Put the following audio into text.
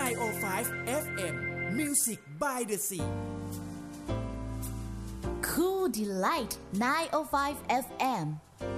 905 FM Music by the Sea Cool Delight 905 FM